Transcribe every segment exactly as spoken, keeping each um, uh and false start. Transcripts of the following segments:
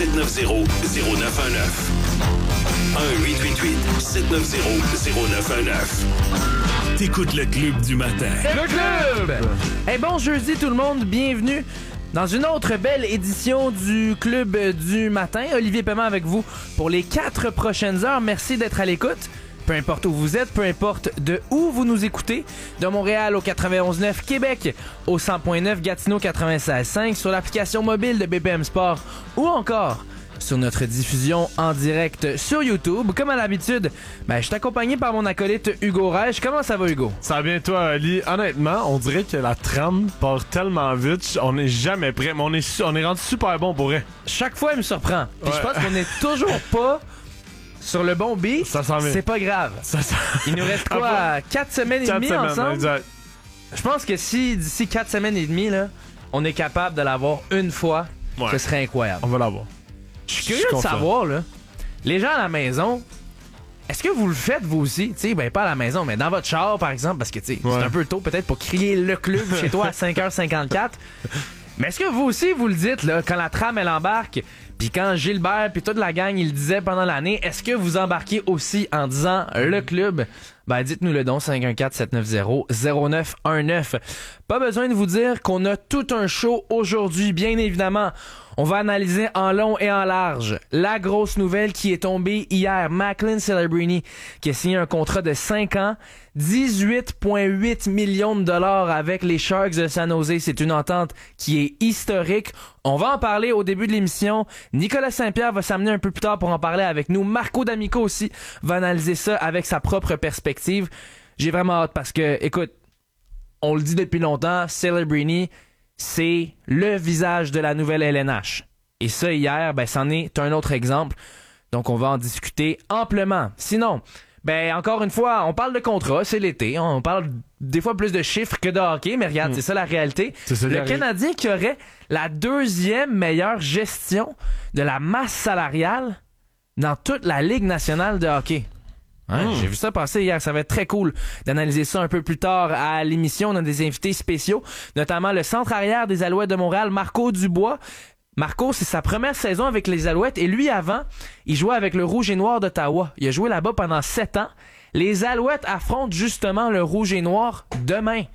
sept neuf zéro, zéro neuf un neuf. un huit huit huit, sept neuf zéro, zéro neuf un neuf. T'écoutes le Club du matin. Le Club! Hey, bon jeudi tout le monde, bienvenue dans une autre belle édition du Club du matin. Olivier Paiement avec vous pour les quatre prochaines heures. Merci d'être à l'écoute. Peu importe où vous êtes, peu importe de où vous nous écoutez, de Montréal au quatre-vingt-onze neuf, Québec au cent point neuf, Gatineau quatre-vingt-seize cinq, sur l'application mobile de B P M Sport ou encore sur notre diffusion en direct sur YouTube. Comme à l'habitude, ben, je suis accompagné par mon acolyte Hugo Reich. Comment ça va, Hugo? Ça va bien, toi, Ali? Honnêtement, on dirait que la trame part tellement vite, on n'est jamais prêt, mais on est, on est rendu super bon pour vrai. Chaque fois, il me surprend. Puis Ouais. je pense qu'on est toujours pas sur le bon beat. Ça s'en vient. C'est pas grave. Ça, ça... Il nous reste quoi? quatre semaines et Quatre demie semaines, ensemble? exact. Je pense que si d'ici quatre semaines et demie, là, on est capable de l'avoir une fois, Ouais. ce serait incroyable. On va l'avoir. Je suis Je curieux suis de confiant. savoir, là, les gens à la maison, est-ce que vous le faites vous aussi? Tu sais, ben pas à la maison, mais dans votre char, par exemple, parce que tu sais, Ouais. c'est un peu tôt peut-être pour crier le club chez toi à cinq heures cinquante-quatre. Mais est-ce que vous aussi, vous le dites, là, quand la trame, elle embarque, puis quand Gilbert puis toute la gang, il le disait pendant l'année, est-ce que vous embarquez aussi en disant le club? Ben, dites-nous le don, cinq un quatre, sept neuf zéro, zéro neuf un neuf. Pas besoin de vous dire qu'on a tout un show aujourd'hui, bien évidemment. On va analyser en long et en large la grosse nouvelle qui est tombée hier. Macklin Celebrini qui a signé un contrat de cinq ans, dix-huit virgule huit millions de dollars avec les Sharks de San Jose. C'est une entente qui est historique. On va en parler au début de l'émission. Nicolas Saint-Pierre va s'amener un peu plus tard pour en parler avec nous. Marco D'Amico aussi va analyser ça avec sa propre perspective. J'ai vraiment hâte parce que, écoute, on le dit depuis longtemps, Celebrini, c'est le visage de la nouvelle L N H. Et ça, hier, ben, c'en est un autre exemple. Donc, on va en discuter amplement. Sinon, ben, encore une fois, on parle de contrat, c'est l'été. On parle des fois plus de chiffres que de hockey, mais regarde, Mm. c'est ça la réalité. C'est ça, le la ré- Canadien qui aurait la deuxième meilleure gestion de la masse salariale dans toute la Ligue nationale de hockey. Hein, Mm. J'ai vu ça passer hier, ça va être très cool d'analyser ça un peu plus tard à l'émission. On a des invités spéciaux, notamment le centre arrière des Alouettes de Montréal, Marco Dubois. Marco, c'est sa première saison avec les Alouettes et lui, avant, il jouait avec le Rouge et Noir d'Ottawa. Il a joué là-bas pendant sept ans. Les Alouettes affrontent justement le Rouge et Noir demain.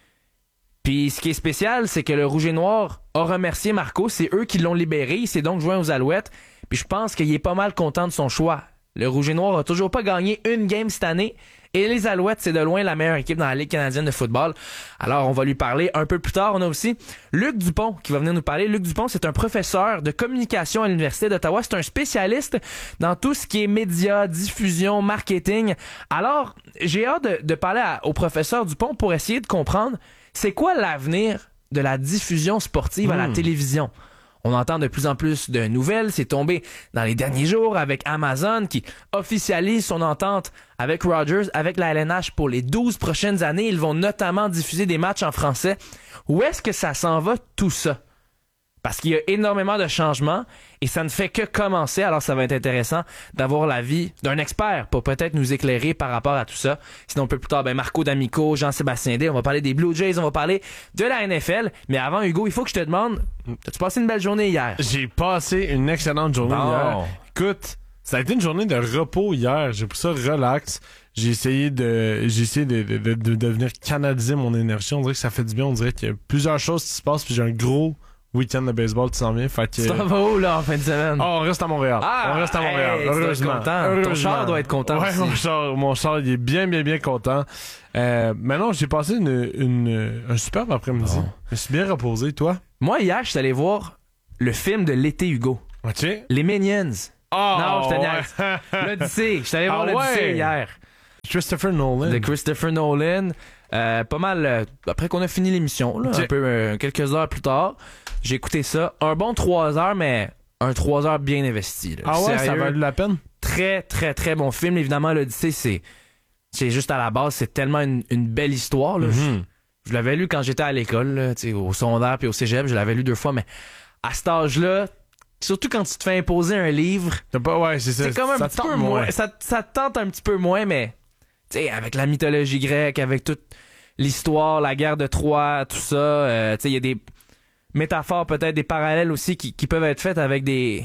Puis ce qui est spécial, c'est que le Rouge et Noir a remercié Marco. C'est eux qui l'ont libéré. Il s'est donc joint aux Alouettes. Puis je pense qu'il est pas mal content de son choix. Le Rouge et Noir a toujours pas gagné une game cette année. Et les Alouettes, c'est de loin la meilleure équipe dans la Ligue canadienne de football. Alors, on va lui parler un peu plus tard. On a aussi Luc Dupont qui va venir nous parler. Luc Dupont, c'est un professeur de communication à l'Université d'Ottawa. C'est un spécialiste dans tout ce qui est médias, diffusion, marketing. Alors, j'ai hâte de, de parler à- au professeur Dupont pour essayer de comprendre c'est quoi l'avenir de la diffusion sportive à la Mmh. télévision. On entend de plus en plus de nouvelles. C'est tombé dans les derniers jours avec Amazon qui officialise son entente avec Rogers, avec la L N H pour les douze prochaines années. Ils vont notamment diffuser des matchs en français. Où est-ce que ça s'en va tout ça? Parce qu'il y a énormément de changements et ça ne fait que commencer. Alors ça va être intéressant d'avoir l'avis d'un expert pour peut-être nous éclairer par rapport à tout ça. Sinon un peu plus tard, ben Marco D'Amico, Jean-Sébastien Day, on va parler des Blue Jays, on va parler de la N F L. Mais avant, Hugo, il faut que je te demande, as-tu passé une belle journée hier? J'ai passé une excellente journée Bon. hier. Écoute, ça a été une journée de repos hier. J'ai pris ça relax. J'ai essayé de, j'ai essayé de, de, de, de devenir canadiser mon énergie. On dirait que ça fait du bien. On dirait qu'il y a plusieurs choses qui se passent. Puis j'ai un gros week-end de baseball qui s'en vient. Fait que, Tu t'en vas où, là, en fin de semaine? oh, on reste à Montréal. Ah, on reste à Montréal. hey, tu dois être heureusement. content. Ton Heureusement. char doit être content Ouais, aussi. mon char, mon char, il est bien, bien, bien content. Euh, maintenant, j'ai passé une, une, un superbe après-midi. Bon. Je me suis bien reposé. Toi? Moi, hier, je suis allé voir le film de l'été, Hugo. OK. Les Minions. Oh, non, je te ouais. niaise. L'Odyssée. Je suis allé voir Ah l'Odyssée ouais. hier. Christopher Nolan. De Christopher Nolan. Euh, pas mal, euh, après qu'on a fini l'émission, là, Ok. un peu euh, quelques heures plus tard, j'ai écouté ça. Un bon trois heures, mais un trois heures bien investi. Là. Ah ouais, ça Sérieux, valait la peine? Très, très, très bon film. Évidemment, l'Odyssée, c'est, c'est juste à la base, c'est tellement une, une belle histoire. Là. Mhm. Je, je l'avais lu quand j'étais à l'école, là, tu sais, au secondaire puis au cégep, je l'avais lu deux fois, mais à cet âge-là, surtout quand tu te fais imposer un livre, T'as pas, ouais, c'est ça. c'est comme un ça petit tente peu moins. Ça, ça te tente un petit peu moins, mais tu sais, avec la mythologie grecque, avec toute l'histoire, la guerre de Troie, tout ça, euh, tu sais, il y a des métaphores, peut-être des parallèles aussi qui, qui peuvent être faites avec des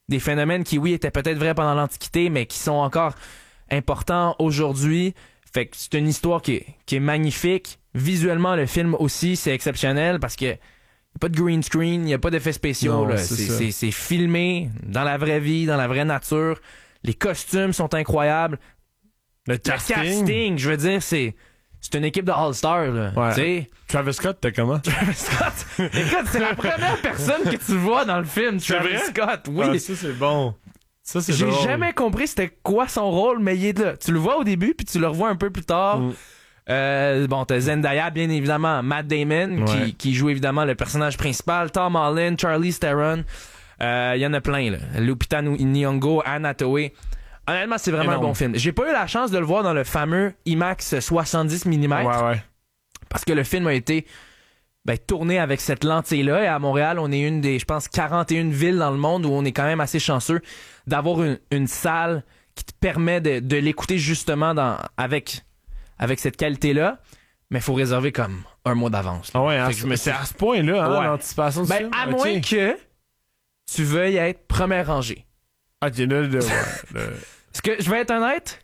des phénomènes qui, oui, étaient peut-être vrais pendant l'Antiquité, mais qui sont encore importants aujourd'hui. Fait que c'est une histoire qui est, qui est magnifique. Visuellement, le film aussi, c'est exceptionnel parce que y a pas de green screen, il n'y a pas d'effets spéciaux. Non, là. c'est, C'est, ça. c'est, c'est filmé dans la vraie vie, dans la vraie nature. Les costumes sont incroyables. Le Le casting. casting, je veux dire, c'est c'est une équipe de All-Stars. Là, Ouais. tu sais. Travis Scott, t'es comment? Travis Scott, écoute, c'est la première personne que tu vois dans le film, C'est Travis vrai? Scott. Oui. Ah, ça, c'est bon. Ça, c'est J'ai drôle. jamais compris c'était quoi son rôle, mais il est là. Tu le vois au début, puis tu le revois un peu plus tard. Mm. Euh, bon, t'as Zendaya, bien évidemment, Matt Damon, Ouais. qui, qui joue évidemment le personnage principal, Tom Holland, Charlize Theron. Euh, Il y en a plein, là. Lupita Nyong'o, Anne Hathaway. Honnêtement, c'est vraiment Énorme. un bon film. J'ai pas eu la chance de le voir dans le fameux IMAX soixante-dix millimètres, Ouais, ouais. parce que le film a été ben, tourné avec cette lentille-là. Et à Montréal, on est une des, je pense, quarante et une villes dans le monde où on est quand même assez chanceux d'avoir une, une salle qui te permet de, de l'écouter justement dans, avec, avec cette qualité-là. Mais il faut réserver comme un mois d'avance. là. Ah ouais, hein, Fait que- mais c'est à ce point-là, hein, Ouais. l'anticipation du Ben, film. à Ok. moins que tu veuilles être première rangée. Ok, là, là, ouais, là. Parce que, je vais être honnête,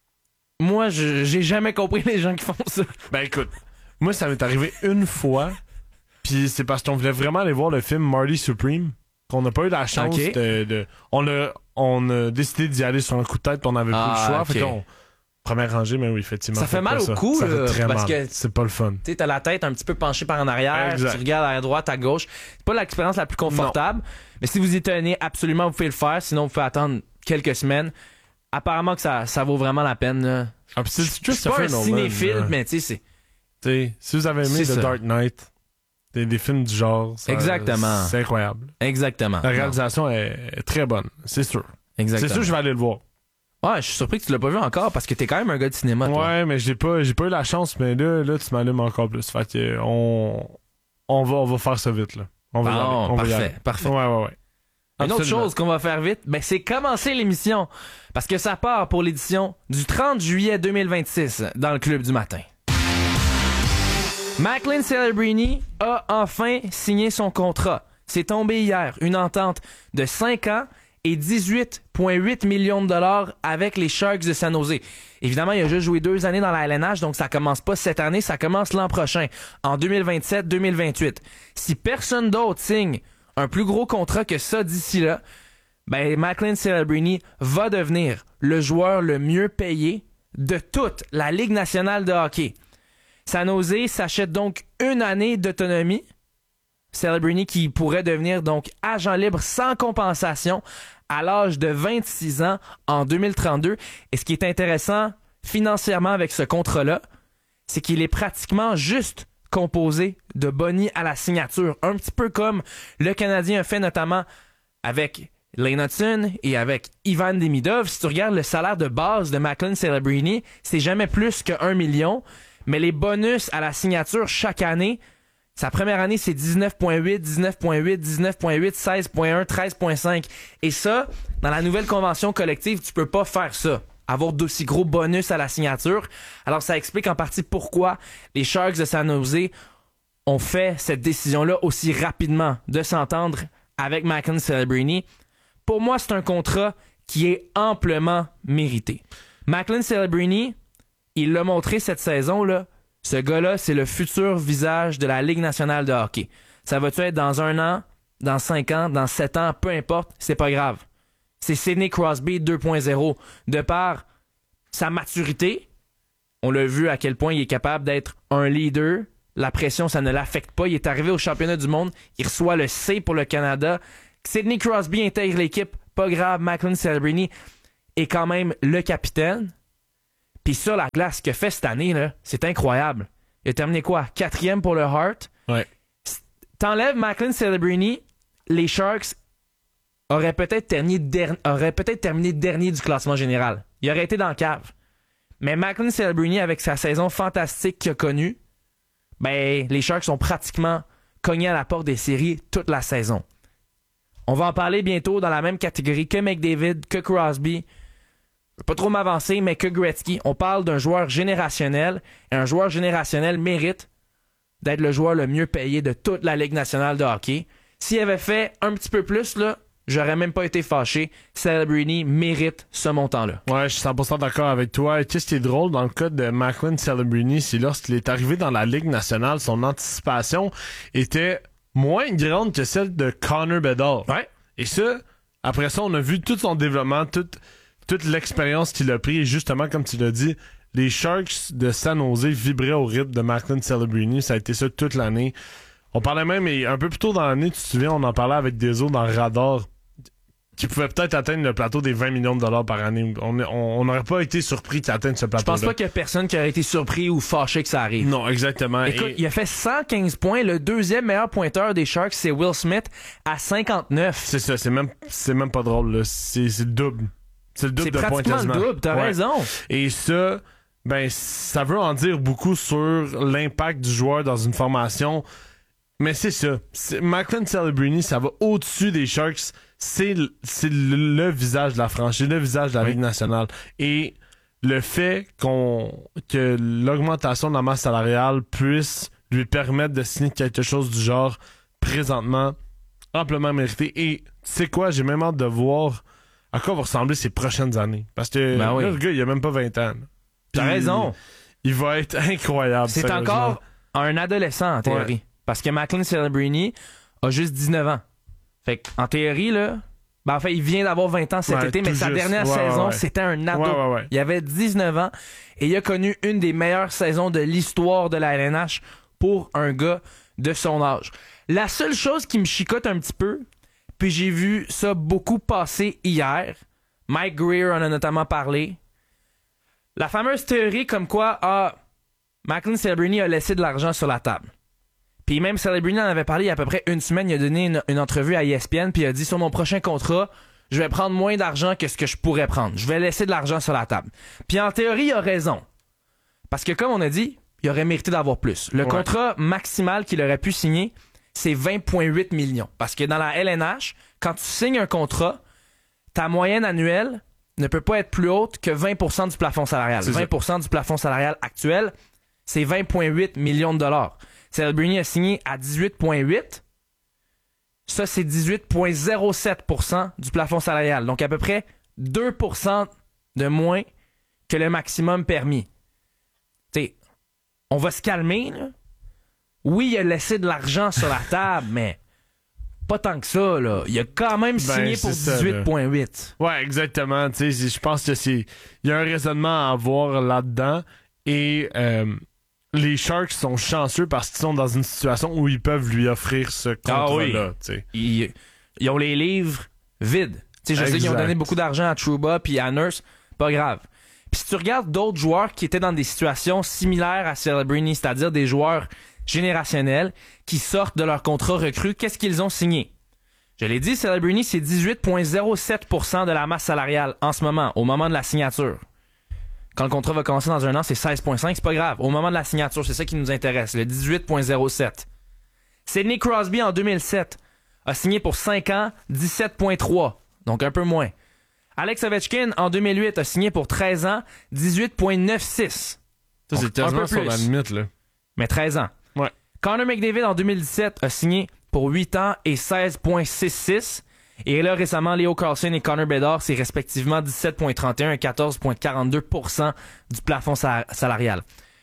moi, je- j'ai jamais compris les gens qui font ça. Ben écoute, moi ça m'est arrivé une fois, puis c'est parce qu'on voulait vraiment aller voir le film Marty Supreme, qu'on n'a pas eu la chance Ok. de, de- On a, on a décidé d'y aller sur un coup de tête, puis on n'avait plus Ah, le choix. ok. Fait qu'on... Première rangée, mais oui, effectivement. Ça fait faites mal pas au ça. cou, Ça là, fait très parce mal. que- C'est pas le fun. Tu sais, t'as la tête un petit peu penchée par en arrière, Exact. tu regardes à droite, à gauche. C'est pas l'expérience la plus confortable, mais si vous y tenez, absolument, vous pouvez le faire. Sinon, vous pouvez attendre quelques semaines. Apparemment que ça, ça vaut vraiment la peine. Là. Ah, puis c'est Je je suis pas un cinéphile, mais tu sais, c'est... T'sais, si vous avez aimé C'est The ça. Dark Knight, des, des films du genre, ça- Exactement. c'est incroyable. Exactement. La réalisation est, est très bonne, c'est sûr. Non, exactement. C'est sûr que je vais aller le voir. Ouais, je suis surpris que tu l'as pas vu encore parce que t'es quand même un gars de cinéma, toi. Ouais, mais j'ai pas, j'ai pas eu la chance, mais là, là tu m'allumes encore plus. Fait que on, on, va, on va faire ça vite, là. On va y Bon, aller. On va y parfait, aller. parfait. Ouais, ouais, ouais. Une autre Absolument. chose qu'on va faire vite, ben c'est commencer l'émission. Parce que ça part pour l'édition du trente juillet deux mille vingt-six dans le Club du matin. Macklin Celebrini a enfin signé son contrat. C'est tombé hier, une entente de cinq ans et dix-huit virgule huit millions de dollars avec les Sharks de San Jose. Évidemment, il a juste joué deux années dans la L N H, donc ça commence pas cette année, ça commence l'an prochain, en deux mille vingt-sept deux mille vingt-huit. Si personne d'autre signe un plus gros contrat que ça d'ici là, ben Macklin Celebrini va devenir le joueur le mieux payé de toute la Ligue nationale de hockey. San Jose s'achète donc une année d'autonomie. Celebrini qui pourrait devenir donc agent libre sans compensation à l'âge de vingt-six ans en deux mille trente-deux. Et ce qui est intéressant financièrement avec ce contrat-là, c'est qu'il est pratiquement juste composé de bonnies à la signature. Un petit peu comme le Canadien a fait notamment avec Lane Hudson et avec Ivan Demidov. Si tu regardes le salaire de base de Macklin Celebrini, c'est jamais plus que un million. Mais les bonus à la signature chaque année, sa première année, c'est dix-neuf virgule huit, dix-neuf virgule huit, dix-neuf virgule huit, seize virgule un, treize virgule cinq. Et ça, dans la nouvelle convention collective, tu peux pas faire ça. Avoir d'aussi gros bonus à la signature. Alors, ça explique en partie pourquoi les Sharks de San Jose ont fait cette décision-là aussi rapidement de s'entendre avec Macklin Celebrini. Pour moi, c'est un contrat qui est amplement mérité. Macklin Celebrini, il l'a montré cette saison-là. Ce gars-là, c'est le futur visage de la Ligue nationale de hockey. Ça va-tu être dans un an, dans cinq ans, dans sept ans, peu importe, c'est pas grave. C'est Sidney Crosby deux point zéro. De par sa maturité, on l'a vu à quel point il est capable d'être un leader. La pression, ça ne l'affecte pas. Il est arrivé au championnat du monde. Il reçoit le C pour le Canada. Sidney Crosby intègre l'équipe. Pas grave, Macklin Celebrini est quand même le capitaine. Puis ça, la glace qu'il a fait cette année, là, c'est incroyable. Il a terminé quoi? Quatrième pour le Hart. Ouais. T'enlèves Macklin Celebrini, les Sharks auraient peut-être terminé, der- auraient peut-être terminé dernier du classement général. Il aurait été dans le cave. Mais Macklin Celebrini, avec sa saison fantastique qu'il a connue, ben, les Sharks sont pratiquement cognés à la porte des séries toute la saison. On va en parler bientôt dans la même catégorie que McDavid, que Crosby. Je vais pas trop m'avancer, mais que Gretzky. On parle d'un joueur générationnel. Et un joueur générationnel mérite d'être le joueur le mieux payé de toute la Ligue nationale de hockey. S'il avait fait un petit peu plus, là, j'aurais même pas été fâché. Celebrini mérite ce montant-là. Ouais, je suis cent pour cent d'accord avec toi. Et qu'est-ce qui est drôle dans le cas de Macklin Celebrini, c'est lorsqu'il est arrivé dans la Ligue nationale, son anticipation était moins grande que celle de Connor Bedard. Ouais. Et ça, après ça, on a vu tout son développement, toute, toute l'expérience qu'il a pris. Et justement, comme tu l'as dit, les Sharks de San Jose vibraient au rythme de Macklin Celebrini. Ça a été ça toute l'année. On parlait même, et un peu plus tôt dans l'année, tu te souviens, on en parlait avec des autres dans Radar, qui pouvait peut-être atteindre le plateau des vingt millions de dollars par année. On n'aurait pas été surpris qu'il atteigne ce plateau-là. Je pense pas qu'il y a personne qui aurait été surpris ou fâché que ça arrive. Non, exactement. Écoute, Et... il a fait cent quinze points. Le deuxième meilleur pointeur des Sharks, c'est Will Smith à cinquante-neuf. C'est ça, c'est même, c'est même pas drôle, là. C'est, c'est le double. C'est le double de points pratiquement quasiment. le double, t'as Ouais. raison. Et ça, ben, ça veut en dire beaucoup sur l'impact du joueur dans une formation. Mais c'est ça. C'est, Macklin Celebrini, ça va au-dessus des Sharks. C'est, c'est le, le visage de la franchise, le visage de la Oui. Ligue nationale. Et le fait qu'on que l'augmentation de la masse salariale puisse lui permettre de signer quelque chose du genre présentement, amplement mérité. Et tu sais quoi, j'ai même hâte de voir à quoi vont ressembler ces prochaines années. Parce que Ben oui. là, le gars, il a même pas vingt ans. T'as Puis, raison. Il va être incroyable. C'est sérieusement. encore un adolescent en théorie. Ouais. Parce que Macklin Celebrini a juste dix-neuf ans. Fait en théorie, là, ben en fait, il vient d'avoir vingt ans cet Ouais, été, tout mais sa juste. dernière Ouais, saison, ouais, ouais. c'était un ado. Ouais, ouais, ouais. Il avait dix-neuf ans et il a connu une des meilleures saisons de l'histoire de la L N H pour un gars de son âge. La seule chose qui me chicote un petit peu, puis j'ai vu ça beaucoup passer hier, Mike Greer en a notamment parlé, la fameuse théorie comme quoi, ah, Macklin Celebrini a laissé de l'argent sur la table. Puis même Celebrini en avait parlé il y a à peu près une semaine, il a donné une, une entrevue à E S P N, puis il a dit sur mon prochain contrat, je vais prendre moins d'argent que ce que je pourrais prendre. Je vais laisser de l'argent sur la table. Puis en théorie, il a raison. Parce que comme on a dit, il aurait mérité d'avoir plus. Le Ouais. contrat maximal qu'il aurait pu signer, c'est vingt virgule huit millions. Parce que dans la L N H, quand tu signes un contrat, ta moyenne annuelle ne peut pas être plus haute que vingt pour cent du plafond salarial. C'est ça. vingt pour cent du plafond salarial actuel, c'est vingt virgule huit millions de dollars. Celebrini a signé à dix-huit virgule huit. Ça, c'est dix-huit virgule zéro sept pour cent du plafond salarial. Donc, à peu près deux pour cent de moins que le maximum permis. Tu sais, on va se calmer, là. Oui, il a laissé de l'argent sur la table, mais pas tant que ça, là. Il a quand même Ben, signé pour c'est ça, dix-huit virgule huit. Ouais, exactement. Tu sais, je pense que c'est. Il y a un raisonnement à avoir là-dedans. Et euh, les Sharks sont chanceux parce qu'ils sont dans une situation où ils peuvent lui offrir ce contrat-là. Ah oui. tu sais. Ils, ils ont les livres vides. Tu sais, je sais qu'ils ont Exact. donné beaucoup d'argent à Trouba puis à Nurse. Pas grave. Puis si tu regardes d'autres joueurs qui étaient dans des situations similaires à Celebrini, c'est-à-dire des joueurs générationnels qui sortent de leur contrat recru, qu'est-ce qu'ils ont signé? Je l'ai dit, Celebrini, c'est dix-huit virgule zéro sept pour cent de la masse salariale en ce moment, au moment de la signature. Quand le contrat va commencer dans un an, c'est seize virgule cinq, c'est pas grave. Au moment de la signature, c'est ça qui nous intéresse, le dix-huit virgule zéro sept. Sidney Crosby, en deux mille sept, a signé pour cinq ans, dix-sept virgule trois, donc un peu moins. Alex Ovechkin, en deux mille huit, a signé pour treize ans, dix-huit virgule quatre-vingt-six. Ça, Donc, c'est un quasiment peu sur plus. la limite, là. Mais treize ans. Ouais. Connor McDavid, en deux mille dix-sept, a signé pour huit ans et seize virgule soixante-six. Et là, récemment, Leo Carlson et Connor Bedard, c'est respectivement dix-sept virgule trente et un et quatorze virgule quarante-deux pour cent du plafond sa- salarial.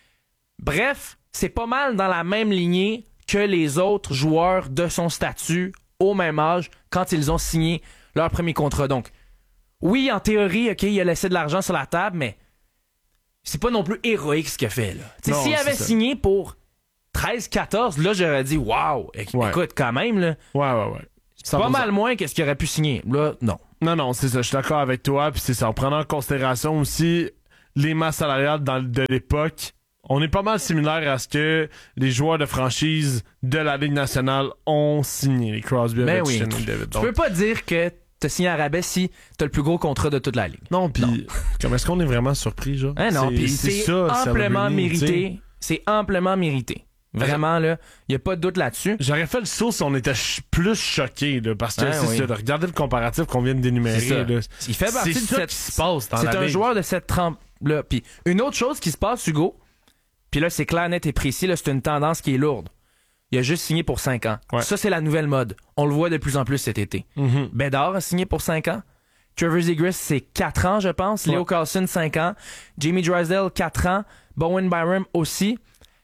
Bref, c'est pas mal dans la même lignée que les autres joueurs de son statut au même âge quand ils ont signé leur premier contrat. Donc, oui, en théorie, OK, il a laissé de l'argent sur la table, mais c'est pas non plus héroïque ce qu'il a fait, là. T'sais, Non, s'il c'est avait ça. signé pour treize quatorze, là, j'aurais dit, waouh, éc- Ouais. écoute, quand même, là, Ouais, ouais, ouais. c'est pas mal moins que ce qu'il aurait pu signer. Là, non. Non, non, c'est ça. Je suis d'accord avec toi. Puis c'est ça. En prenant en considération aussi les masses salariales dans, de l'époque, on est pas mal similaire à ce que les joueurs de franchise de la Ligue nationale ont signé. Les Crosby, Mais Ovechkin oui. et David. Tu Donc, peux pas dire que t'as signé à rabais si t'as le plus gros contrat de toute la ligue. non, puis comme est-ce qu'on est vraiment surpris, genre? Hein, non, C'est- puis c'est, ça, amplement Celebrini, tu sais. mérité. C'est amplement mérité. Vraiment, là, y a pas de doute là-dessus. J'aurais fait le saut si on était ch- plus choqués, là, parce que Ouais, c'est oui. ça. Là, regardez le comparatif qu'on vient de d'énumérer. C'est ça. là. Il fait partie C'est de ça cette... qui se passe dans C'est la un ligue. joueur de cette trempe-là. Puis une autre chose qui se passe, Hugo, puis là, c'est clair, net et précis, là, c'est une tendance qui est lourde. il a juste signé pour cinq ans. Ouais. Ça, c'est la nouvelle mode. On le voit de plus en plus cet été. Mm-hmm. Bédard a signé pour cinq ans. Trevor Zegras, c'est quatre ans, je pense. Ouais. Leo Carlson, cinq ans. Jamie Drysdale, quatre ans. Bowen Byram aussi.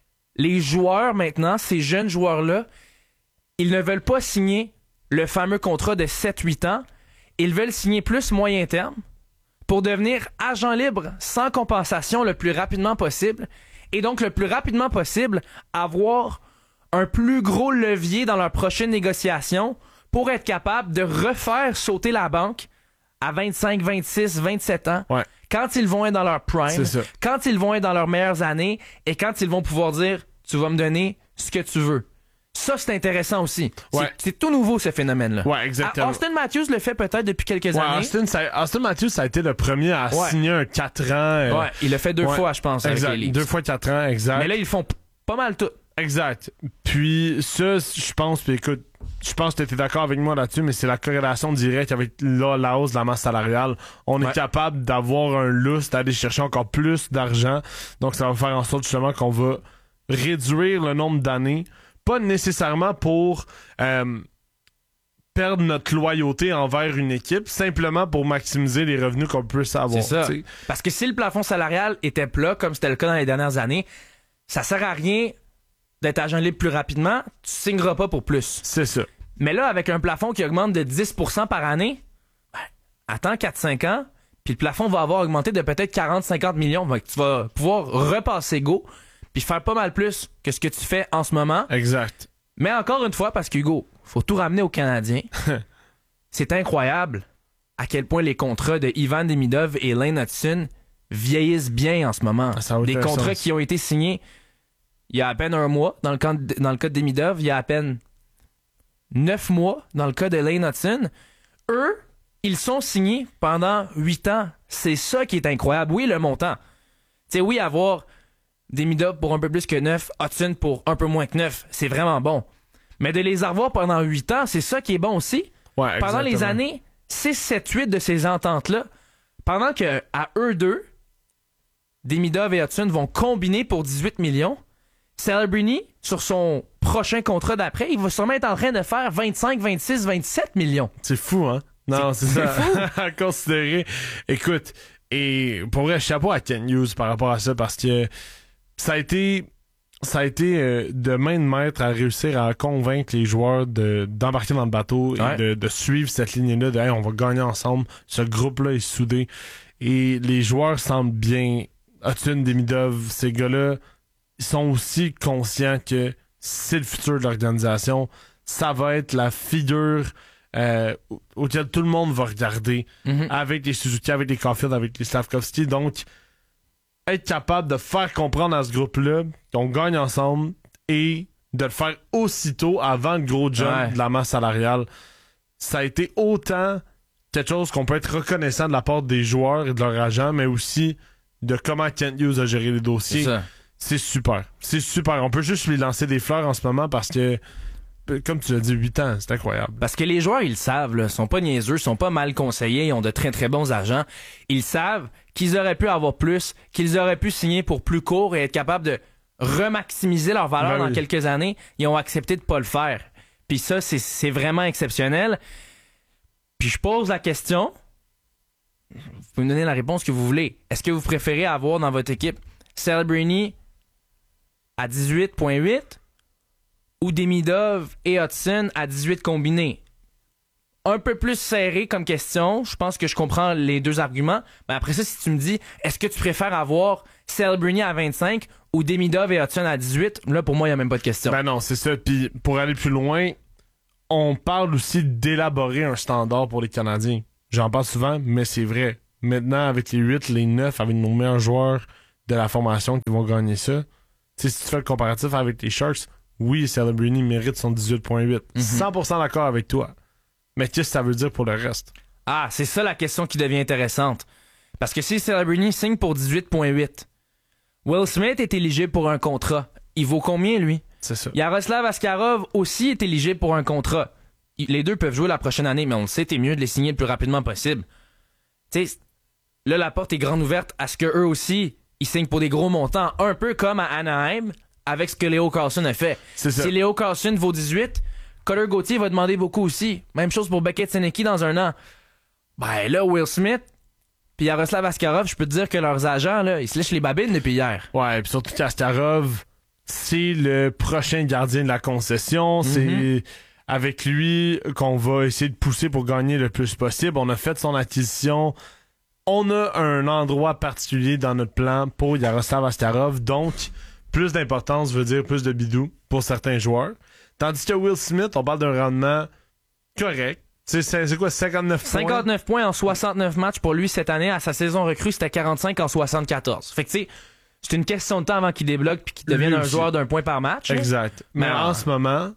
Les joueurs, maintenant, ces jeunes joueurs-là, ils ne veulent pas signer le fameux contrat de sept huit ans. Ils veulent signer plus moyen terme pour devenir agent libre sans compensation le plus rapidement possible. Et donc, le plus rapidement possible, avoir un plus gros levier dans leur prochaine négociation pour être capable de refaire sauter la banque à vingt-cinq, vingt-six, vingt-sept ans, Ouais. quand ils vont être dans leur prime, C'est ça. quand ils vont être dans leurs meilleures années et quand ils vont pouvoir dire « tu vas me donner ce que tu veux ». Ça, c'est intéressant aussi. C'est- Ouais. C'est tout nouveau, ce phénomène-là. Ouais, exactement. Ah, Austin Matthews le fait peut-être depuis quelques Ouais, années. Austin, ça, Austin Matthews, ça a été le premier à Ouais. signer un quatre ans. euh, Ouais, il l'a fait deux ouais. fois, je pense, avec Exact. les Leafs. Deux fois quatre ans, exact. Mais là, ils font p- pas mal tout. Exact. Puis ça, je pense, puis écoute, je pense que tu étais d'accord avec moi là-dessus, mais c'est la corrélation directe avec la, la hausse de la masse salariale. On Ouais. est capable d'avoir un lustre d'aller chercher encore plus d'argent. Donc ça va faire en sorte justement qu'on va réduire le nombre d'années. Pas nécessairement pour euh, perdre notre loyauté envers une équipe, simplement pour maximiser les revenus qu'on peut avoir. C'est ça. t'sais. Parce que si le plafond salarial était plat, comme c'était le cas dans les dernières années, ça sert à rien d'être agent libre plus rapidement, tu signeras pas pour plus. C'est ça. Mais là, avec un plafond qui augmente de dix pour cent par année, ben, attends quatre cinq ans, puis le plafond va avoir augmenté de peut-être quarante à cinquante millions. Donc, tu vas pouvoir repasser go, puis faire pas mal plus que ce que tu fais en ce moment. Exact. Mais encore une fois, parce qu'Hugo, faut tout ramener aux Canadiens. C'est incroyable à quel point les contrats de Ivan Demidov et Lane Hutson vieillissent bien en ce moment. Ça a Des aucun contrats sens. qui ont été signés il y a à peine un mois dans le cas de, dans le cas de Demidov, il y a à peine neuf mois dans le cas de Lane Hutson. Eux, ils sont signés pendant huit ans. C'est ça qui est incroyable. Oui, le montant. Tu sais, oui, avoir Demidov pour un peu plus que neuf, Hutson pour un peu moins que neuf, c'est vraiment bon. Mais de les avoir pendant huit ans, c'est ça qui est bon aussi. Ouais, Pendant les exactement. années six, sept, huit de ces ententes-là, pendant que à eux deux, Demidov et Hutson vont combiner pour dix-huit millions, Celebrini, sur son prochain contrat d'après, il va sûrement être en train de faire vingt-cinq, vingt-six, vingt-sept millions. C'est fou, hein? Non, c'est, c'est ça. à considérer. Écoute, et pour vrai, chapeau à Ken Hughes par rapport à ça, parce que ça a été ça a été euh, de main de maître à réussir à convaincre les joueurs de, d'embarquer dans le bateau et Ouais. de, de suivre cette ligne-là de hey, on va gagner ensemble. Ce groupe-là est soudé. Et les joueurs semblent bien. Hutson, Demidov, ces gars-là, ils sont aussi conscients que c'est le futur de l'organisation. Ça va être la figure euh, auquel tout le monde va regarder Mm-hmm. avec les Suzuki, avec les Caulfield, avec les Slavkovski. Donc, être capable de faire comprendre à ce groupe-là qu'on gagne ensemble et de le faire aussitôt avant le gros jump Ouais. de la masse salariale, ça a été autant quelque chose qu'on peut être reconnaissant de la part des joueurs et de leurs agents, mais aussi de comment Kent Hughes a géré les dossiers. C'est ça. C'est super. C'est super. On peut juste lui lancer des fleurs en ce moment parce que, comme tu l'as dit, huit ans, c'est incroyable. Parce que les joueurs, ils le savent, là, sont pas niaiseux, sont pas mal conseillés, ils ont de très très bons agents. Ils savent qu'ils auraient pu avoir plus, qu'ils auraient pu signer pour plus court et être capables de remaximiser leur valeur Ben dans oui. quelques années. Ils ont accepté de pas le faire. Puis ça, c'est, c'est vraiment exceptionnel. Puis je pose la question, vous pouvez me donner la réponse que vous voulez. Est-ce que vous préférez avoir dans votre équipe Celebrini à dix-huit virgule huit ou Demidov et Hutson à dix-huit combinés? Un peu plus serré comme question. Je pense que je comprends les deux arguments. Mais après ça, si tu me dis, est-ce que tu préfères avoir Celebrini à vingt-cinq ou Demidov et Hutson à dix-huit? Là, pour moi, il n'y a même pas de question. Ben non, c'est ça. Puis pour aller plus loin, on parle aussi d'élaborer un standard pour les Canadiens. J'en parle souvent, mais c'est vrai. Maintenant, avec les huit, les neuf, avec nos meilleurs joueurs de la formation qui vont gagner ça, tu sais, si tu fais le comparatif avec les Sharks, oui, Celebrini mérite son dix-huit virgule huit. Mhm. cent pour cent d'accord avec toi. Mais qu'est-ce que ça veut dire pour le reste? Ah, c'est ça la question qui devient intéressante. Parce que si Celebrini signe pour dix-huit virgule huit, Will Smith est éligible pour un contrat. Il vaut combien, lui? C'est ça. Yaroslav Askarov aussi est éligible pour un contrat. Il- Les deux peuvent jouer la prochaine année, mais on le sait, c'est mieux de les signer le plus rapidement possible. Tu sais, là, la porte est grande ouverte à ce qu'eux aussi, ils signent pour des gros montants, un peu comme à Anaheim, avec ce que Léo Carlson a fait. C'est ça. Si Léo Carlson vaut dix-huit, Cutter Gauthier va demander beaucoup aussi. Même chose pour Beckett Senecki dans un an. Ben là, Will Smith puis Yaroslav Askarov, je peux te dire que leurs agents, là, ils se lèchent les babines depuis hier. Ouais, puis surtout qu'Askarov, c'est le prochain gardien de la concession. Mm-hmm. C'est avec lui qu'on va essayer de pousser pour gagner le plus possible. On a fait son acquisition. On a un endroit particulier dans notre plan pour Yaroslav Askarov. Donc, plus d'importance veut dire plus de bidou pour certains joueurs. Tandis que Will Smith, on parle d'un rendement correct. C'est, c'est, c'est quoi, cinquante-neuf points? cinquante-neuf points en soixante-neuf matchs pour lui cette année. À sa saison recrue, c'était quarante-cinq en soixante-quatorze. Fait que, tu sais, c'est une question de temps avant qu'il débloque puis qu'il devienne lui un aussi. Joueur d'un point par match. Exact. Mais, Mais en ce moment,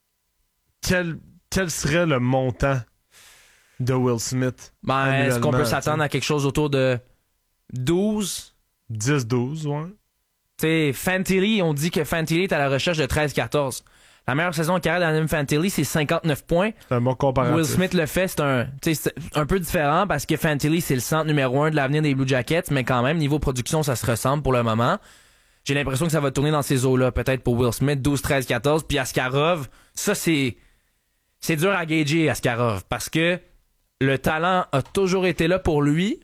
quel, quel serait le montant de Will Smith? Ben, est-ce qu'on peut s'attendre à quelque chose autour de douze? dix douze, ouais. Tu sais, Fantilli, on dit que Fantilli est à la recherche de treize quatorze. La meilleure saison de carrière d'Adam Fantilli, c'est cinquante-neuf points. C'est un bon comparatif. Will Smith le fait, c'est un, c'est un peu différent parce que Fantilli, c'est le centre numéro un de l'avenir des Blue Jackets, mais quand même, niveau production, ça se ressemble pour le moment. J'ai l'impression que ça va tourner dans ces eaux-là, peut-être pour Will Smith, douze, treize, quatorze. Puis Askarov, ça, c'est, c'est dur à gager, Askarov, parce que le talent a toujours été là pour lui.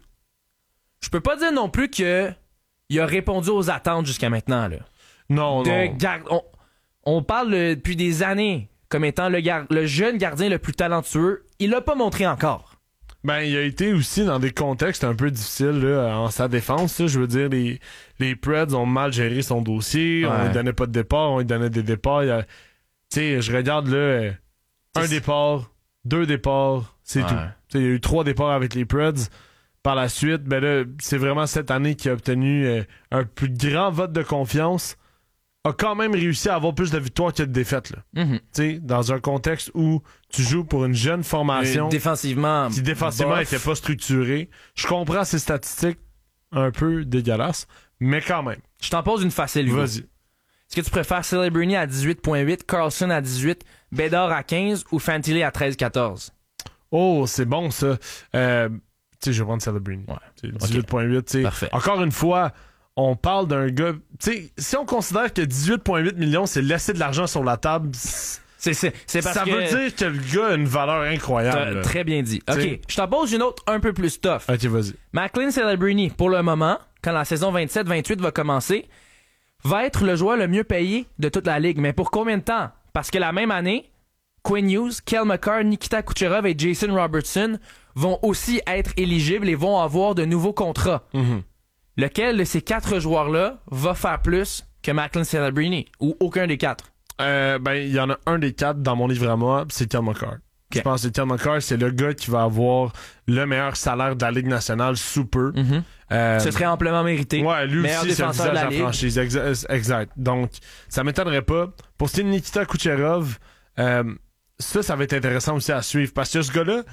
Je peux pas dire non plus que il a répondu aux attentes jusqu'à maintenant, là. Non, de non. Gar- on, on parle le, depuis des années comme étant le, gar- le jeune gardien le plus talentueux. Il l'a pas montré encore. Ben, il a été aussi dans des contextes un peu difficiles là, en sa défense. Là. Je veux dire, les, les Preds ont mal géré son dossier. Ouais. On lui donnait pas de départ, on lui donnait des départs. Tu sais, je regarde là, euh, un départ, deux départs, c'est ouais. tout. T'sais, il y a eu trois départs avec les Preds. Par la suite, ben là, c'est vraiment cette année qu'il a obtenu euh, un plus grand vote de confiance. A quand même réussi à avoir plus de victoires que de défaites. Là. Mm-hmm. Tu sais, dans un contexte où tu joues pour une jeune formation. Et défensivement. Qui défensivement n'était pas structurée. Je comprends ces statistiques un peu dégueulasses, mais quand même. Je t'en pose une facile, Hugo. Vas-y. Est-ce que tu préfères Celebrini à dix-huit virgule huit, Carlson à dix-huit, Bédard à quinze ou Fantilli à treize quatorze? Oh, c'est bon ça. Euh, tu sais, je vais prendre Celebrini. Ouais. dix-huit virgule huit. Okay. Parfait. Encore une fois, on parle d'un gars. Tu sais, si on considère que dix-huit virgule huit millions, c'est laisser de l'argent sur la table. C'est, c'est, c'est parce ça que veut dire que le gars a une valeur incroyable. Très bien dit. OK, t'sais. Je t'en pose une autre un peu plus tough. OK, vas-y. Macklin Celebrini, pour le moment, quand la saison vingt-sept vingt-huit va commencer, va être le joueur le mieux payé de toute la ligue. Mais pour combien de temps? Parce que la même année, Quinn Hughes, Kel McCarr, Nikita Kucherov et Jason Robertson vont aussi être éligibles et vont avoir de nouveaux contrats. Mm-hmm. Lequel de ces quatre joueurs-là va faire plus que Macklin Celebrini? Ou aucun des quatre? Euh, ben, il y en a un des quatre dans mon livre à moi, c'est Kel McCarr. Okay. Je pense que Kel McCarr, c'est le gars qui va avoir le meilleur salaire de la Ligue nationale sous peu. Mm-hmm. Euh, Ce serait amplement mérité. Ouais, lui meilleur aussi, c'est le visage de la, la franchise. Exact, exact. Donc, ça m'étonnerait pas. Pour ce qui est de Nikita Kucherov, euh, ça, ça va être intéressant aussi à suivre. Parce que ce gars-là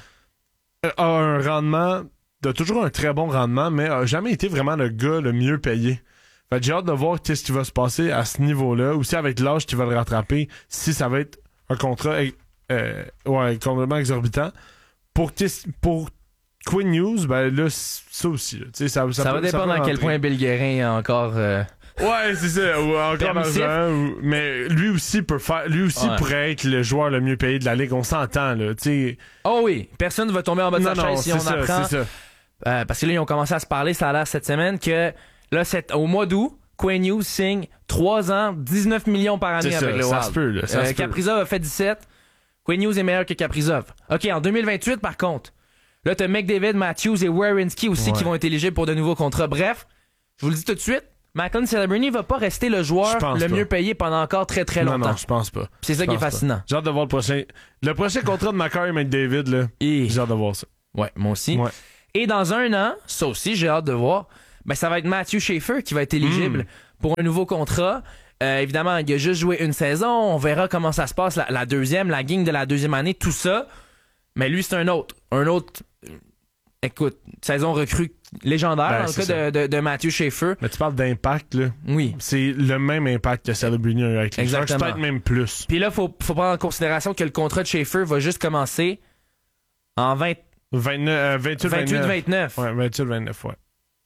a un rendement, a toujours un très bon rendement, mais a jamais été vraiment le gars le mieux payé. Fait que j'ai hâte de voir qu'est-ce qui va se passer à ce niveau-là. Aussi avec l'âge qui va le rattraper, si ça va être un contrat euh, ouais, complètement exorbitant. Pour, pour Quinn Hughes, ben là, ça aussi. Là, ça, ça, ça peut, va dépendre à quel point Bill Guérin a encore... Euh... Ouais, c'est ça. Ou encore l'argent. Ou... Mais lui aussi peut faire. Lui aussi ouais. pourrait être le joueur le mieux payé de la ligue. On s'entend, là. T'sais... Oh oui. Personne ne va tomber en bas de sa chaise si on ça, apprend. C'est ça. Euh, parce que là, ils ont commencé à se parler, ça a l'air cette semaine, que là, c'est, au mois d'août, Quinn Hughes signe trois ans, dix-neuf millions par année c'est avec ça, le ça Wild. Se peut, là, ça euh, se Kaprizov peut. A fait dix-sept. Quinn Hughes est meilleur que Kaprizov. OK, en deux mille vingt-huit, par contre, là, t'as McDavid, Matthews et Werenski aussi ouais. qui vont être éligibles pour de nouveaux contrats. Bref, je vous le dis tout de suite, Macklin Celebrini va pas rester le joueur le pas. mieux payé pendant encore très très longtemps. Non, non, je pense pas. C'est ça qui est fascinant. Pas. J'ai hâte de voir le prochain. Le prochain contrat de McCarr et McDavid, là. Et... J'ai hâte de voir ça. Ouais, moi aussi. Ouais. Et dans un an, ça aussi, j'ai hâte de voir, ben, ça va être Matthew Schaefer qui va être éligible mm. pour un nouveau contrat. Euh, évidemment, il a juste joué une saison. On verra comment ça se passe, la, la deuxième, la gang de la deuxième année, tout ça. Mais lui, c'est un autre. Un autre... Écoute, saison recrue légendaire ben, dans le cas de, de, de Matthew Schaefer. Mais tu parles d'impact, là. Oui. C'est le même impact que Celebrini a eu avec les Sharks, peut-être même plus. Puis là, il faut, faut prendre en considération que le contrat de Schaefer va juste commencer en vingt... vingt-neuf, euh, vingt-huit vingt-neuf. vingt-huit vingt-neuf. Ouais, vingt-huit vingt-neuf, ouais.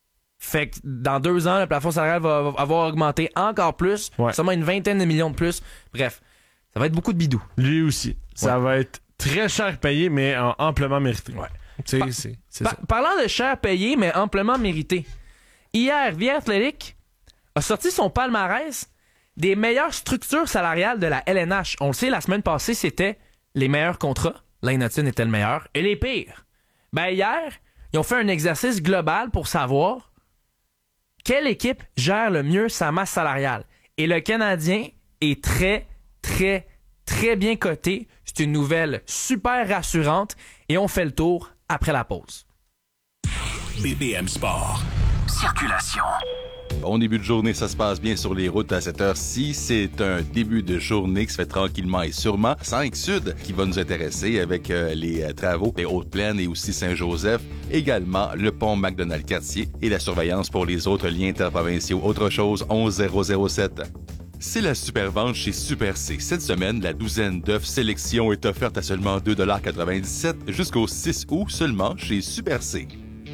Fait que dans deux ans, le plafond salarial va, va avoir augmenté encore plus, Ouais. seulement une vingtaine de millions de plus. Bref, ça va être beaucoup de bidou. Lui aussi. Ça Ouais. va être très cher payé, mais en- amplement mérité. Ouais. C'est, Pa- c'est, c'est Pa- ça. Parlant de cher payé, mais amplement mérité. Hier, The Athletic a sorti son palmarès des meilleures structures salariales de la L N H. On le sait, la semaine passée, c'était les meilleurs contrats. Lane Hutson était le meilleur. Et les pires. Ben hier, ils ont fait un exercice global pour savoir quelle équipe gère le mieux sa masse salariale. Et le Canadien est très, très, très bien coté. C'est une nouvelle super rassurante. Et on fait le tour après la pause. B P M Sport. Circulation. Bon début de journée, ça se passe bien sur les routes à cette heure-ci. C'est un début de journée qui se fait tranquillement et sûrement. cinq Sud qui va nous intéresser avec euh, les euh, travaux des Hautes-Plaines et aussi Saint-Joseph. Également, le pont McDonald-Cartier et la surveillance pour les autres liens interprovinciaux. Autre chose, onze zéro zéro sept. C'est la super vente chez Super C. Cette semaine, la douzaine d'œufs sélection est offerte à seulement deux dollars quatre-vingt-dix-sept jusqu'au six août seulement chez Super C.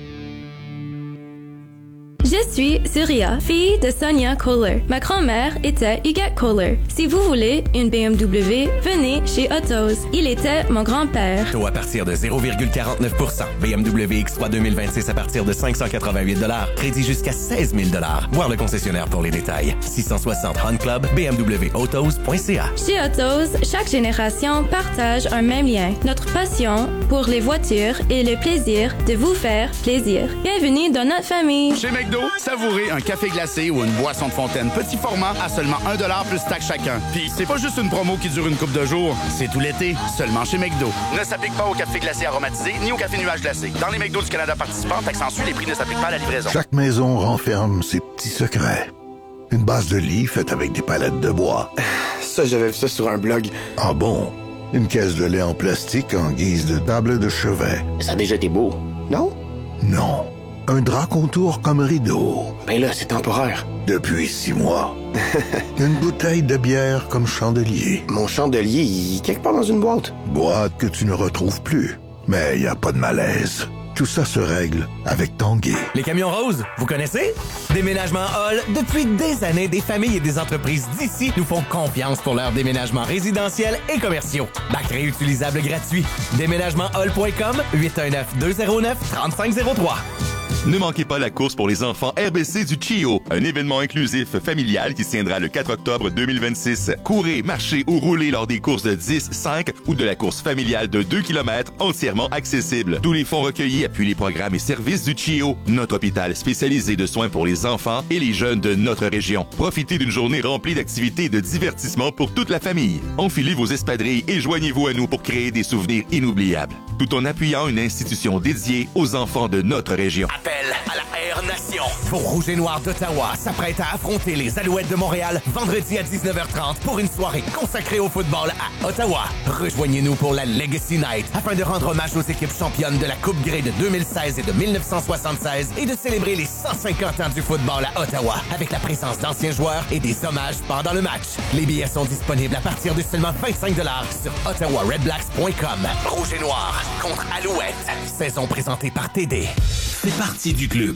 Je suis Surya, fille de Sonia Kohler. Ma grand-mère était Huguette Kohler. Si vous voulez une B M W, venez chez Autos. Il était mon grand-père. Taux à partir de zéro virgule quarante-neuf pour cent. B M W X trois deux mille vingt-six à partir de cinq cent quatre-vingt-huit dollars. Crédit jusqu'à seize mille dollars. Voir le concessionnaire pour les détails. six cent soixante Hunt Club, b m w autos point c a. Chez Autos, chaque génération partage un même lien. Notre passion pour les voitures et le plaisir de vous faire plaisir. Bienvenue dans notre famille. Chez McDo, savourez un café glacé ou une boisson de fontaine petit format à seulement un dollar plus taxe chacun. Puis c'est pas juste une promo qui dure une couple de jours, c'est tout l'été, seulement chez McDo. Ne s'applique pas au café glacé aromatisé ni au café nuage glacé. Dans les McDo du Canada participants, taxe en sus, les prix ne s'appliquent pas à la livraison. Chaque maison renferme ses petits secrets. Une base de lit faite avec des palettes de bois. Ça, j'avais vu ça sur un blog. Ah bon? Une caisse de lait en plastique en guise de table de chevet. Ça a déjà été beau, non? Non. Un drap contour comme rideau. Ben là, c'est temporaire. Depuis six mois. Une bouteille de bière comme chandelier. Mon chandelier, il est quelque part dans une boîte. Boîte que tu ne retrouves plus. Mais il n'y a pas de malaise. Tout ça se règle avec Tanguay. Les camions roses, vous connaissez? Déménagement Hall, depuis des années, des familles et des entreprises d'ici nous font confiance pour leurs déménagements résidentiels et commerciaux. Bac réutilisable gratuit. déménagement hall point com, huit un neuf, deux zéro neuf, trois cinq zéro trois. Ne manquez pas la course pour les enfants R B C du Chio, un événement inclusif familial qui se tiendra le quatre octobre deux mille vingt-six. Courez, marchez ou roulez lors des courses de dix, cinq ou de la course familiale de deux kilomètres entièrement accessible. Tous les fonds recueillis appuient les programmes et services du Chio, notre hôpital spécialisé de soins pour les enfants et les jeunes de notre région. Profitez d'une journée remplie d'activités et de divertissements pour toute la famille. Enfilez vos espadrilles et joignez-vous à nous pour créer des souvenirs inoubliables, tout en appuyant une institution dédiée aux enfants de notre région. Appel à la Air Nation. Vos Rouges et Noirs d'Ottawa s'apprêtent à affronter les Alouettes de Montréal vendredi à dix-neuf heures trente pour une soirée consacrée au football à Ottawa. Rejoignez-nous pour la Legacy Night afin de rendre hommage aux équipes championnes de la Coupe Grey de deux mille seize et de mille neuf cent soixante-seize et de célébrer les cent cinquante ans du football à Ottawa avec la présence d'anciens joueurs et des hommages pendant le match. Les billets sont disponibles à partir de seulement vingt-cinq dollars sur ottawa red blacks point com. Rouge et Noir contre Alouette. Saison présentée par T D. C'est parti du club.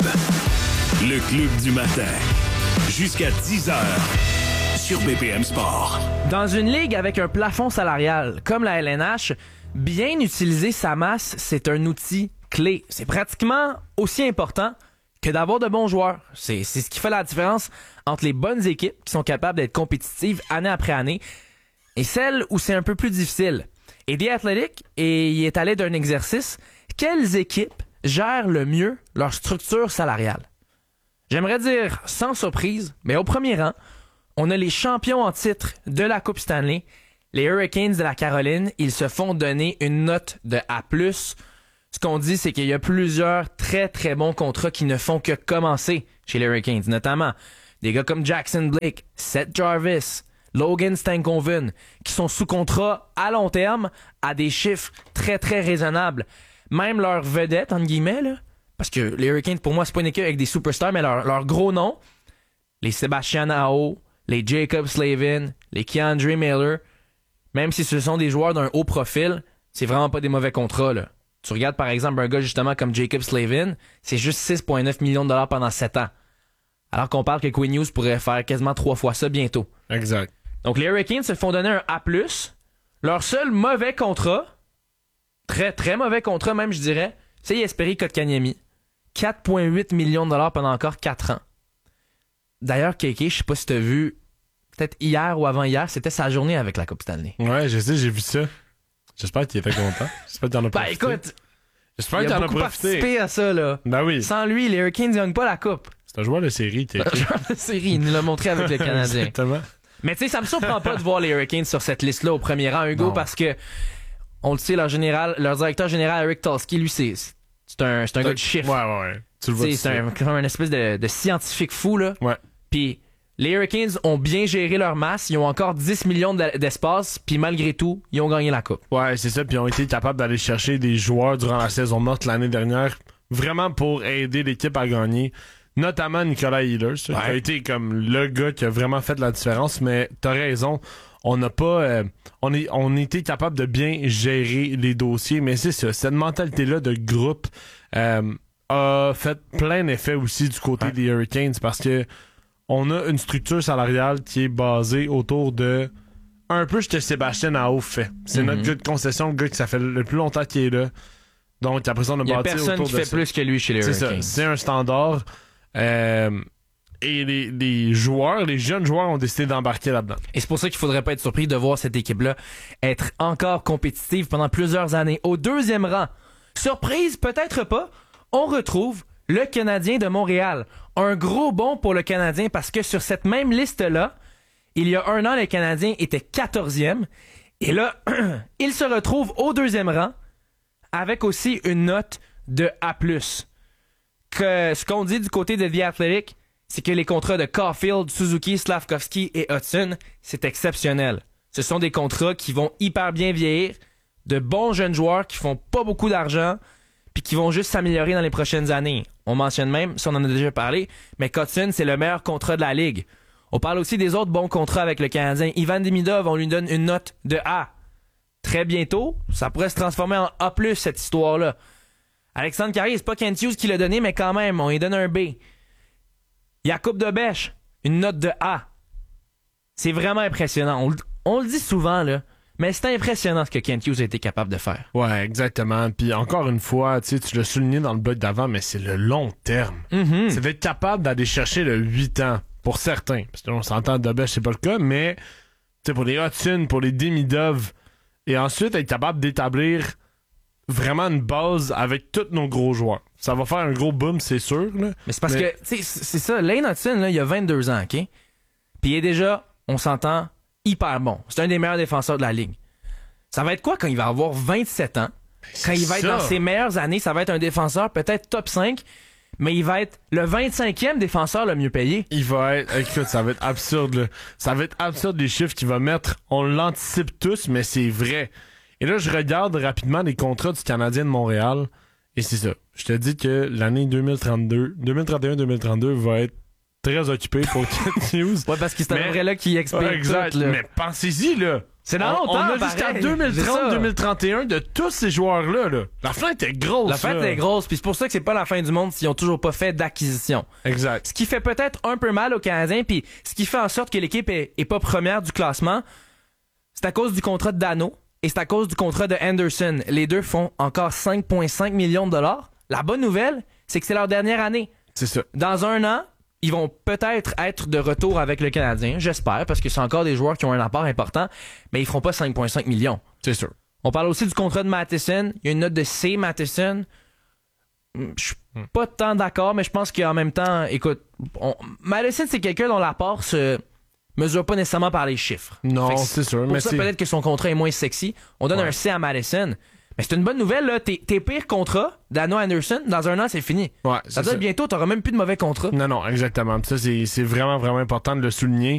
Le club du matin. Jusqu'à dix heures. Sur B P M Sport. Dans une ligue avec un plafond salarial comme la L N H, bien utiliser sa masse, c'est un outil clé. C'est pratiquement aussi important que d'avoir de bons joueurs. C'est, c'est ce qui fait la différence entre les bonnes équipes qui sont capables d'être compétitives année après année et celles où c'est un peu plus difficile. Et The Athletic et y est allé d'un exercice. Quelles équipes gèrent le mieux leur structure salariale? J'aimerais dire sans surprise, mais au premier rang, on a les champions en titre de la Coupe Stanley, les Hurricanes de la Caroline. Ils se font donner une note de A plus. Ce qu'on dit, c'est qu'il y a plusieurs très très bons contrats qui ne font que commencer chez les Hurricanes, notamment des gars comme Jackson Blake, Seth Jarvis, Logan Stankoven, qui sont sous contrat à long terme à des chiffres très très raisonnables. Même leur vedette, entre guillemets, là, parce que les Hurricanes, pour moi, c'est pas une équipe avec des superstars, mais leur, leur gros nom, les Sebastian Aho, les Jacob Slavin, les Keandre Miller, même si ce sont des joueurs d'un haut profil, c'est vraiment pas des mauvais contrats, là. Tu regardes par exemple un gars justement comme Jacob Slavin, c'est juste six virgule neuf millions de dollars pendant sept ans. Alors qu'on parle que Quinn Hughes pourrait faire quasiment trois fois ça bientôt. Exact. Donc les Hurricanes se font donner un A plus. Leur seul mauvais contrat, très très mauvais contrat même je dirais, c'est Jesperi Kotkaniemi. quatre virgule huit millions de dollars pendant encore quatre ans. D'ailleurs, Kéké, je sais pas si t'as vu, peut-être hier ou avant-hier, c'était sa journée avec la Coupe Stanley. Ouais, je sais, j'ai vu ça. J'espère qu'il était content. J'espère qu'il en a Ben profité. écoute, J'espère il qu'il a en a beaucoup profité. participé à ça, là. Ben oui. Sans lui, les Hurricanes ne gagnent pas la Coupe. C'est un joueur de série, t'es. La série, il nous l'a montré avec le Canadien. Exactement. Mais tu sais, ça me surprend pas de voir les Hurricanes sur cette liste-là au premier rang, Hugo, Non. parce que, on le sait, leur général, leur directeur général, Eric Tulsky, lui, c'est, c'est un, c'est un gars de chiffres. Ouais, ouais, ouais. Tu le vois. C'est un, comme un espèce de, de scientifique fou, là. Ouais. Puis les Hurricanes ont bien géré leur masse, ils ont encore dix millions de- d'espace, puis malgré tout, ils ont gagné la Coupe. Ouais, c'est ça. Puis ils ont été capables d'aller chercher des joueurs durant la saison morte l'année dernière, vraiment pour aider l'équipe à gagner. Notamment Nicolas Ehlers, qui a été comme le gars qui a vraiment fait la différence. Mais t'as raison, on n'a pas, euh, on est, on était capable de bien gérer les dossiers. Mais c'est ça, cette mentalité-là de groupe euh, a fait plein d'effets aussi du côté ouais. des Hurricanes parce que on a une structure salariale qui est basée autour de un peu ce que Sébastien Aho fait. C'est mm-hmm. notre gars de concession, le gars qui ça fait le plus longtemps qu'il est là. Donc après ça, on a bâti autour de ça. Il y a personne qui fait ça. plus que lui chez les c'est Hurricanes. Ça, c'est un standard. Euh, et les, les joueurs, les jeunes joueurs ont décidé d'embarquer là-dedans. Et c'est pour ça qu'il faudrait pas être surpris de voir cette équipe-là être encore compétitive pendant plusieurs années. Au deuxième rang, surprise, peut-être pas, on retrouve le Canadien de Montréal. Un gros bond pour le Canadien parce que sur cette même liste-là, il y a un an, le Canadien était quatorzième. Et là, il se retrouve au deuxième rang avec aussi une note de A plus. Que ce qu'on dit du côté de The Athletic, c'est que les contrats de Caulfield, Suzuki, Slavkovski et Hudson, c'est exceptionnel. Ce sont des contrats qui vont hyper bien vieillir, de bons jeunes joueurs qui font pas beaucoup d'argent, puis qui vont juste s'améliorer dans les prochaines années. On mentionne même, si on en a déjà parlé, mais Hudson, c'est le meilleur contrat de la Ligue. On parle aussi des autres bons contrats avec le Canadien. Ivan Demidov, on lui donne une note de A. Très bientôt, ça pourrait se transformer en A plus, cette histoire-là. Alexandre Carrier, c'est pas Kent Hughes qui l'a donné, mais quand même, on lui donne un B. Jakub de Bech, une note de A. C'est vraiment impressionnant. On, on le dit souvent, là, mais c'est impressionnant ce que Kent Hughes a été capable de faire. Ouais, exactement. Puis encore une fois, tu sais, tu l'as souligné dans le bloc d'avant, mais c'est le long terme. Mm-hmm. C'est d'être capable d'aller chercher le huit ans, pour certains. Parce qu'on s'entend, de Bech, c'est pas le cas, mais tu sais, pour les Hudson, pour les Demidov, et ensuite être capable d'établir vraiment une base avec tous nos gros joueurs. Ça va faire un gros boom, c'est sûr. Là. Mais c'est parce mais... que, tu sais, c'est ça, Lane Hudson, là, il a vingt-deux ans, OK? Puis il est déjà, on s'entend, hyper bon. C'est un des meilleurs défenseurs de la Ligue. Ça va être quoi quand il va avoir vingt-sept ans? C'est quand il va être ça. dans ses meilleures années, ça va être un défenseur peut-être top cinq, mais il va être le vingt-cinquième défenseur le mieux payé. Il va être... Écoute, ça va être absurde, là. Ça va être absurde les chiffres qu'il va mettre. On l'anticipe tous, mais c'est vrai. Et là, je regarde rapidement les contrats du Canadien de Montréal. Et c'est ça. Je te dis que l'année deux mille trente-deux, deux mille trente et un deux mille trente-deux va être très occupée pour Kent Hughes. Ouais, parce que c'est un vrai là qui expire ouais, exact. tout, là. Mais pensez-y, là. C'est dans on, longtemps, on a jusqu'à pareil. deux mille trente deux mille trente et un de tous ces joueurs-là. Là. La fenêtre est grosse. La fenêtre là. est grosse, puis c'est pour ça que c'est pas la fin du monde s'ils ont toujours pas fait d'acquisition. Exact. Ce qui fait peut-être un peu mal aux Canadiens, puis ce qui fait en sorte que l'équipe est, est pas première du classement, c'est à cause du contrat de Dano et c'est à cause du contrat de Anderson. Les deux font encore cinq virgule cinq millions de dollars. La bonne nouvelle, c'est que c'est leur dernière année. C'est ça. Dans un an, ils vont peut-être être de retour avec le Canadien, j'espère, parce que c'est encore des joueurs qui ont un apport important, mais ils feront pas cinq virgule cinq millions. C'est sûr. On parle aussi du contrat de Matheson. Il y a une note de C, Matheson. Je suis hmm. pas tant d'accord, mais je pense qu'en même temps, écoute, on... Matheson, c'est quelqu'un dont l'apport se mesure pas nécessairement par les chiffres. Non, c'est sûr. Pour mais ça, c'est... peut-être que son contrat est moins sexy. On donne ouais. un C à Matheson. Mais c'est une bonne nouvelle, là. Tes, tes pires contrats, Dano Anderson, dans un an, c'est fini. Ouais, ça doit être bientôt, t'auras même plus de mauvais contrats. Non, non, exactement. Ça, c'est, c'est vraiment, vraiment important de le souligner.